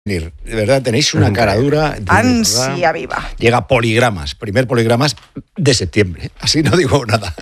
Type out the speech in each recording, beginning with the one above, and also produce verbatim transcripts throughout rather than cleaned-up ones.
De verdad, tenéis una cara dura. Ansia viva. Llega Poligramas, primer Poligramas de septiembre. Así no digo nada.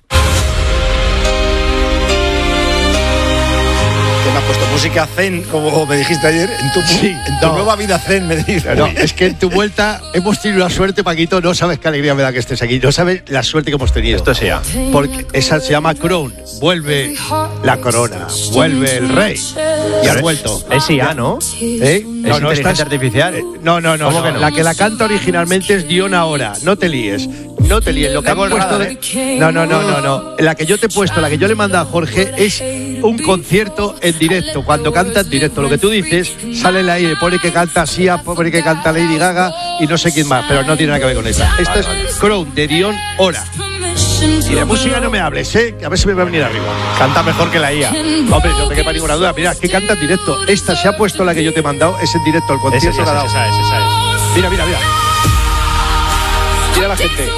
¿Qué me has puesto? Música zen, como me dijiste ayer, en tu, sí, en tu no. nueva vida zen, me dices. No, es que en tu vuelta hemos tenido una suerte, Paquito. No sabes qué alegría me da que estés aquí. No sabes la suerte que hemos tenido. Esto sea. Porque esa se llama Crown. Vuelve la corona. Vuelve el rey. Y has vuelto. Es I A, ¿no? ¿Eh? No, no, inteligencia artificial. Eh, no, no, no, ¿Cómo no. que no? La que la canta originalmente es Diona Ahora. No te líes. No te líes. Lo que Tengo han el puesto radar, de... No, no, no, no, no. La que yo te he puesto, la que yo le mando a Jorge, es un concierto en directo. Cuando canta en directo, lo que tú dices, sale el aire, pone que canta Sia, pone que canta Lady Gaga y no sé quién más, pero no tiene nada que ver con esa. Esto Vale, es vale. Crown de Dion Ora. Y de música no me hables, ¿eh? Que a ver si me va a venir arriba. Canta mejor que la I A. Hombre, no te quepa ninguna duda. Mira, que canta en directo. Esta se ha puesto la que yo te he mandado, es en directo, el Esa, concierto. esa, la ha dado. esa, esa, esa es. Mira, mira, mira. Mira la gente.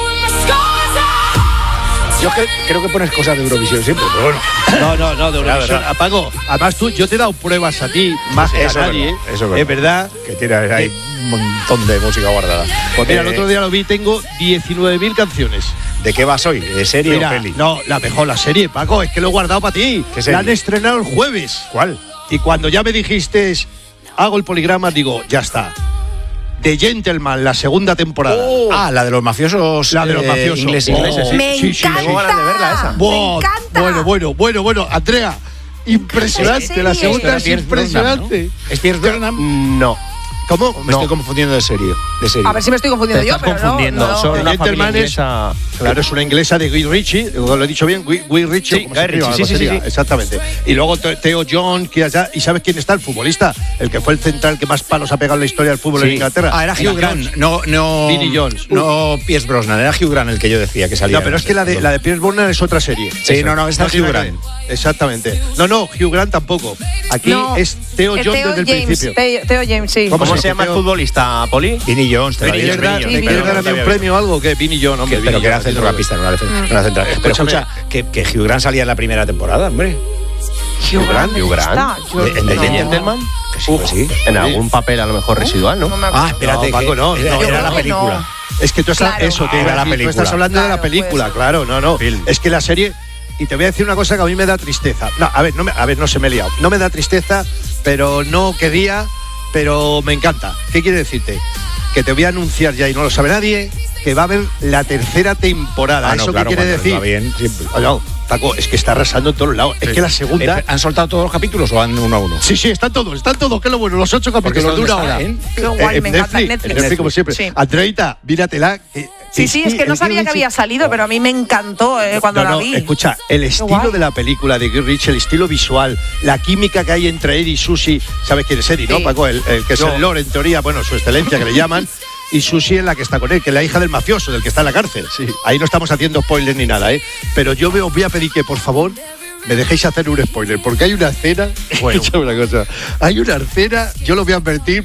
Yo que, creo que pones cosas de Eurovisión siempre, pero bueno. No, no, no, de Eurovisión. verdad. Apago. Además, tú, yo te he dado pruebas a ti, más que a Eso es nadie. verdad, ¿eh? eso es Es verdad. Que tiene ahí un montón de música guardada. Pues mira, el Eh, otro día lo vi, tengo diecinueve mil canciones. ¿De qué vas hoy? ¿De serie Mira, o peli? no, la mejor, la serie, Paco, es que lo he guardado para ti. ¿Qué serie? La han estrenado el jueves. ¿Cuál? Y cuando ya me dijiste, hago el poligrama, digo, ya está. The Gentleman, la segunda temporada. Oh. Ah, la de los mafiosos. La de los eh, mafiosos. ingleses. Oh. ingleses, sí. Me sí, sí, encanta. tengo ganas de verla esa. Buah, Me encanta. Bueno, bueno, bueno, bueno. Andrea, impresionante. ¿Qué La serie? segunda es Pierce Brosnan, impresionante. ¿no? ¿Es Pierce Brosnan? No. ¿Cómo? Me estoy confundiendo de serie. De serie. A ver si me estoy confundiendo Te yo, estás pero confundiendo. no. no. Son The una familia Gentleman es- inglesa. Claro, es una inglesa de Guy Ritchie, lo he dicho bien, Guy, Guy Ritchie. Sí, ¿cómo Guy se escribe? Ritchie, Algo sí, sí, sería, sí, sí. Exactamente. Y luego Te- Theo John, que allá, ¿y sabes quién está? El futbolista, el que fue el central que más palos ha pegado en la historia del fútbol Sí. en Inglaterra. Ah, era Hugh Grant, no, no. Vinnie Jones. No Pierce Brosnan, era Hugh Grant el que yo decía que salía. No, pero es que la de, la de Pierce Brosnan es otra serie. Sí, Esa. no, no, esta es tiene Hugh nada que Grant. ver. Exactamente. No, no, Hugh Grant tampoco. Aquí No, es Theo eh, John Theo desde el James, principio. Theo, Theo James, sí. ¿Cómo ¿Cómo se se llama el Teo- futbolista, Poli? Vinnie Jones, te lo Vinnie digo. Jones, ¿Verdad? Vinnie Sí, ¿Y Vinnie le Jones. un premio o algo? ¿Qué? Vinnie John, hombre. Que- pero Vinnie que era Jones, centrocampista, no era, cent- no era central. Pero Escúchame. escucha, que, que Hugh Grant salía en la primera temporada, hombre. Hugh Grant, Hugh Grant. está. Yo- De- en The no. Gentleman. Que sí, que sí. En algún papel a lo mejor residual, ¿no? No me acuerdo. Ah, espérate. No, Paco, que no, Era, no, era yo la creo que película. no. Es que tú estás, Claro. eso, te Ah, iba a la decir, tú película. estás hablando de Claro, la película, pues. claro, no, no. Film. Es que la serie, y te voy a decir una cosa que a mí me da tristeza. No, a ver, no me, a ver, no se me he liado. No me da tristeza, pero no quería, pero me encanta. ¿Qué quiere decirte? Que te voy a anunciar ya y no lo sabe nadie, que va a haber la tercera temporada. Ah, no, ¿Eso claro, qué quiere cuando decir? va bien, siempre. Oye, no, Paco, es que está arrasando en todos lados. Es que la segunda. Eh, ¿Han soltado todos los capítulos o van uno a uno? Sí, sí, están todos, están todos, que es lo bueno, los ocho Porque capítulos de ¿dónde una está, hora. eh? Qué guay, en me encanta, Netflix, Netflix. en Netflix, como siempre. Sí. Andreita, míratela. que- Sí, sí, es que no el sabía Guy que había Ritchie- salido, pero a mí me encantó eh, cuando no, la no, vi. escucha, el estilo guay. de la película de Guy Ritchie, el estilo visual, la química que hay entre Eddie y Susie, ¿sabes quién es Eddie, no, Sí. Paco? El, el que es No. el Lord, en teoría, bueno, su excelencia que le llaman, y Susie es la que está con él, que es la hija del mafioso, del que está en la cárcel. Ahí no estamos haciendo spoilers ni nada, ¿eh? Pero yo me- os voy a pedir que, por favor, me dejéis hacer un spoiler, porque hay una escena, Bueno. escúchame una cosa, hay una escena, yo lo voy a advertir,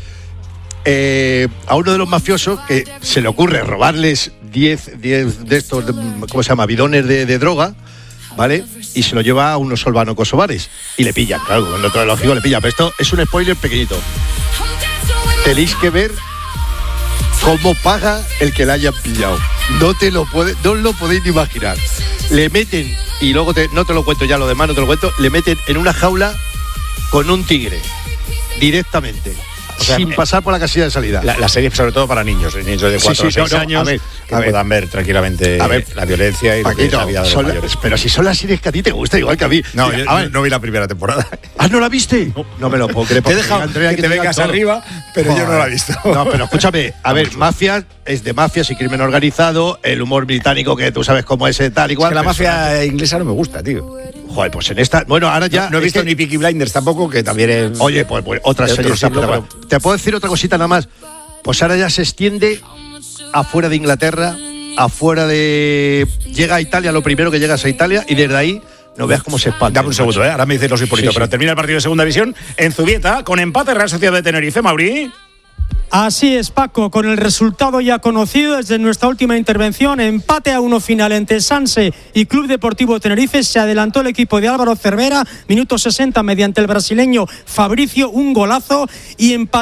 eh, a uno de los mafiosos que se le ocurre robarles diez de estos, de- ¿cómo se llama? Bidones de, de droga, ¿vale? Y se lo lleva a unos solvano-kosovares. Y le pillan, claro, en lo otro lógico le pillan. Pero esto es un spoiler pequeñito. Tenéis que ver cómo paga el que la hayan pillado. No te lo puede, no os lo podéis ni imaginar. Le meten, y luego te- no te lo cuento ya lo demás, no te lo cuento, le meten en una jaula con un tigre, directamente. O sea, sin eh, pasar por la casilla de salida. La, la serie sobre todo para niños, niños de Sí, cuatro sí, o seis no, no, años, a ver, que a ver. puedan ver tranquilamente A ver, la violencia y lo que es Paquito, la vida de los son la- mayores. pero si son las series que a ti te gusta, igual que a mí. No, Mira, yo a ver, no vi la primera temporada. ¿Ah, no la viste? No, me lo puedo creer. Te he porque dejado Andrea, que te digan vengas todo. arriba, pero yo no la he visto. No, pero escúchame, a ver, mafias es de mafias y crimen organizado, el humor británico que tú sabes cómo es eh, tal y Es cual. que la personaje. mafia inglesa no me gusta, tío. Joder, pues en esta. Bueno, ahora ya. No he es visto que- ni Peaky Blinders tampoco, que también es. Oye, pues, pues otra de serie. otro siglo, pero- pero- Te puedo decir otra cosita nada más. Pues ahora ya se extiende afuera de Inglaterra, afuera de. Llega a Italia, lo primero que llegas a Italia, y desde ahí no veas cómo se expande. Dame un segundo, ¿eh? Ahora me dices los hipólitos. Sí, sí. Pero termina el partido de segunda división en Zubieta, con empate Real Sociedad de Tenerife, Mauri. Así es, Paco, con el resultado ya conocido desde nuestra última intervención, empate a uno final entre Sanse y Club Deportivo Tenerife. Se adelantó el equipo de Álvaro Cervera, minuto sesenta, mediante el brasileño Fabricio, un golazo, y empate